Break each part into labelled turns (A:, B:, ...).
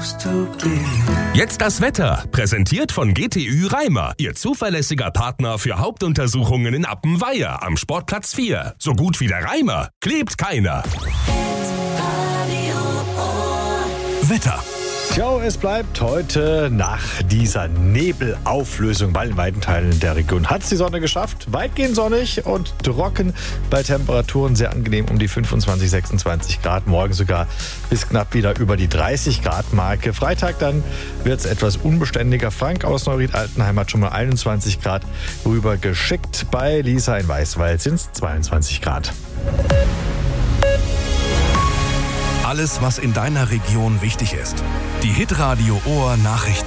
A: Jetzt das Wetter, präsentiert von GTÜ Reimer, Ihr zuverlässiger Partner für Hauptuntersuchungen in Appenweier am Sportplatz 4. So gut wie der Reimer klebt keiner. Wetter.
B: Jo, es bleibt heute nach dieser Nebelauflösung, weil in weiten Teilen der Region hat es die Sonne geschafft. Weitgehend sonnig und trocken bei Temperaturen sehr angenehm um die 25, 26 Grad. Morgen sogar bis knapp wieder über die 30 Grad Marke. Freitag dann wird es etwas unbeständiger. Frank aus Neuried-Altenheim hat schon mal 21 Grad rüber geschickt. Bei Lisa in Weißwald sind es 22 Grad.
A: Alles, was in deiner Region wichtig ist. Die Hitradio Ohr Nachrichten.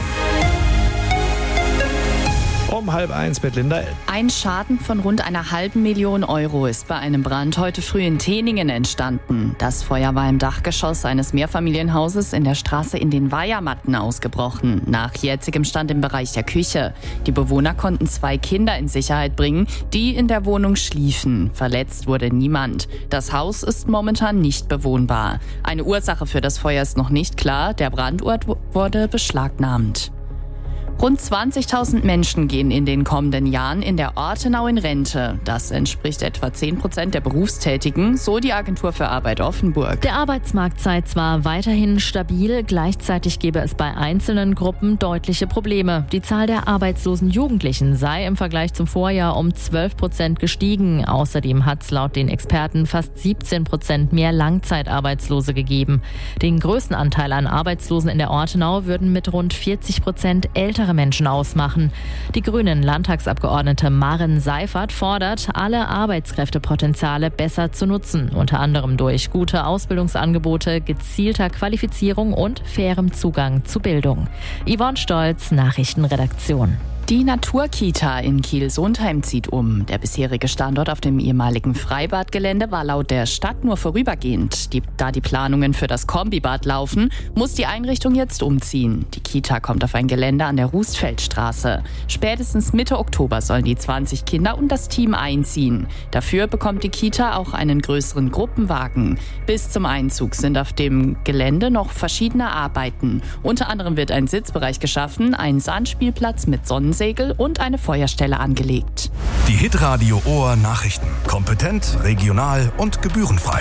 B: Um 12:30 mit Linda L.
C: Ein Schaden von rund 500.000 Euro ist bei einem Brand heute früh in Teningen entstanden. Das Feuer war im Dachgeschoss eines Mehrfamilienhauses in der Straße in den Weihermatten ausgebrochen. Nach jetzigem Stand im Bereich der Küche. Die Bewohner konnten 2 Kinder in Sicherheit bringen, die in der Wohnung schliefen. Verletzt wurde niemand. Das Haus ist momentan nicht bewohnbar. Eine Ursache für das Feuer ist noch nicht klar. Der Brandort wurde beschlagnahmt. Rund 20.000 Menschen gehen in den kommenden Jahren in der Ortenau in Rente. Das entspricht etwa 10% der Berufstätigen, so die Agentur für Arbeit Offenburg.
D: Der Arbeitsmarkt sei zwar weiterhin stabil, gleichzeitig gebe es bei einzelnen Gruppen deutliche Probleme. Die Zahl der arbeitslosen Jugendlichen sei im Vergleich zum Vorjahr um 12% gestiegen. Außerdem hat es laut den Experten fast 17% mehr Langzeitarbeitslose gegeben. Den größten Anteil an Arbeitslosen in der Ortenau würden mit rund 40% ältere Menschen ausmachen. Die Grünen-Landtagsabgeordnete Maren Seifert fordert, alle Arbeitskräftepotenziale besser zu nutzen, unter anderem durch gute Ausbildungsangebote, gezielter Qualifizierung und fairem Zugang zu Bildung. Yvonne Stolz, Nachrichtenredaktion.
C: Die Naturkita in Kiel-Sondheim zieht um. Der bisherige Standort auf dem ehemaligen Freibadgelände war laut der Stadt nur vorübergehend. Da die Planungen für das Kombibad laufen, muss die Einrichtung jetzt umziehen. Die Kita kommt auf ein Gelände an der Rußfeldstraße. Spätestens Mitte Oktober sollen die 20 Kinder und das Team einziehen. Dafür bekommt die Kita auch einen größeren Gruppenwagen. Bis zum Einzug sind auf dem Gelände noch verschiedene Arbeiten. Unter anderem wird ein Sitzbereich geschaffen, ein Sandspielplatz mit Sonnensegel und eine Feuerstelle angelegt.
A: Die Hitradio Ohr Nachrichten. Kompetent, regional und gebührenfrei.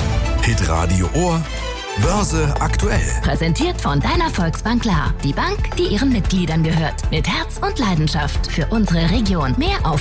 A: Hitradio Ohr Börse aktuell.
E: Präsentiert von deiner Volksbank Klar. Die Bank, die ihren Mitgliedern gehört. Mit Herz und Leidenschaft für unsere Region. Mehr auf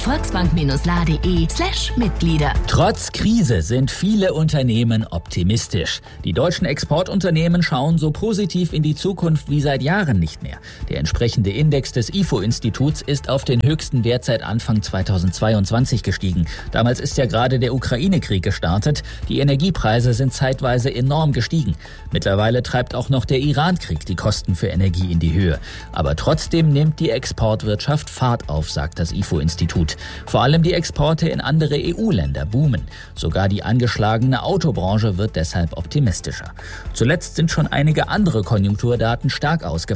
E: volksbank-la.de/Mitglieder.
F: Trotz Krise sind viele Unternehmen optimistisch. Die deutschen Exportunternehmen schauen so positiv in die Zukunft wie seit Jahren nicht mehr. Der entsprechende Index des IFO-Instituts ist auf den höchsten Wert seit Anfang 2022 gestiegen. Damals ist ja gerade der Ukraine-Krieg gestartet. Die Energiepreise sind zeitweise enorm gestiegen. Mittlerweile treibt auch noch der Iran-Krieg die Kosten für Energie in die Höhe. Aber trotzdem nimmt die Exportwirtschaft Fahrt auf, sagt das IFO-Institut. Vor allem die Exporte in andere EU-Länder boomen. Sogar die angeschlagene Autobranche wird deshalb optimistischer. Zuletzt sind schon einige andere Konjunkturdaten stark ausgefallen.